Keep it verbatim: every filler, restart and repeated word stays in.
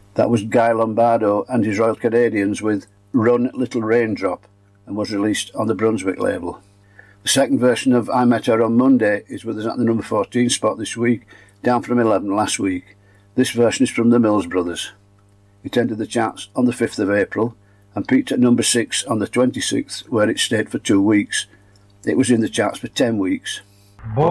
That was Guy Lombardo and his Royal Canadians with Run Little Raindrop, and was released on the Brunswick label. The second version of I Met Her on Monday is with us at the number fourteen spot this week, down from eleven last week. This version is from the Mills Brothers. It entered the charts on the fifth of April and peaked at number six on the twenty-sixth, where it stayed for two weeks. It was in the charts for ten weeks. Boy.